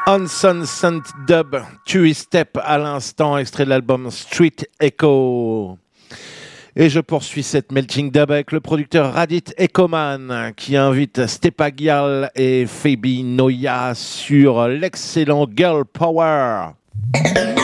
Hanson Sunt Dub, Two Step à l'instant, extrait de l'album Street Echo. Et je poursuis cette melting dub avec le producteur Radit Ekoman qui invite Stepa Gyal et Phoebe Noya sur l'excellent Girl Power.